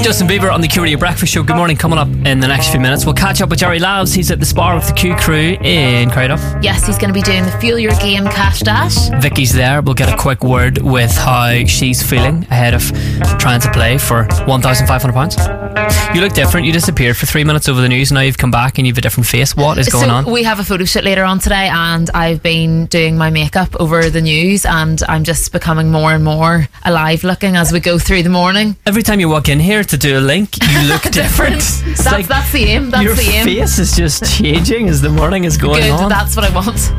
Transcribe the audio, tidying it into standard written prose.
Justin Bieber on the Q Radio Breakfast Show. Good morning. Coming up in the next few minutes, we'll catch up with Jerry Labs. He's at the Spar with the Q crew in Cradoff. Yes, he's going to be doing the Fuel Your Game Cash Dash. Vicky's there. We'll get a quick word with how she's feeling ahead of trying to play for £1,500. You look different. You disappeared for 3 minutes over the news. Now you've come back and you've a different face. What is going on? We have a photo shoot later on today, and I've been doing my makeup over the news, and I'm just becoming more and more alive looking as we go through the morning. Every time you walk in here to do a link, you look different. That's the aim. That's your the aim. Your face is just changing as the morning is going on. That's what I want.